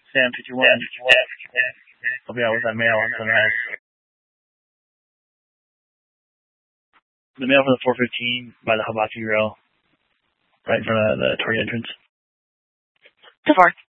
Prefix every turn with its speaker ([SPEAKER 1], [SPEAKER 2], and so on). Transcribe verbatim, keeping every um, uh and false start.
[SPEAKER 1] Sam fifty-one. I'll be out with that mail on Sunrise. The mail for the four fifteen by the Hibachi Grill, right in front of the Target entrance.
[SPEAKER 2] So far.